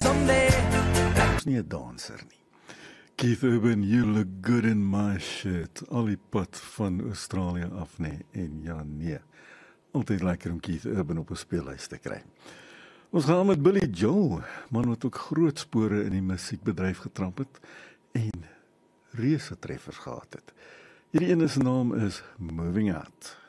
someday. Is nie 'n danser nie. Keith Urban, you look good in my shirt. Al die pad van Australië af, nee. En ja, nee. Altyd lekker om Keith Urban op 'n speellys te kry. Ons gaan met Billy Joel, man wat ook groot spore in die musiekbedryf getramp het en reuse treffers gehad het. Hierdie ene se naam is Moving Out.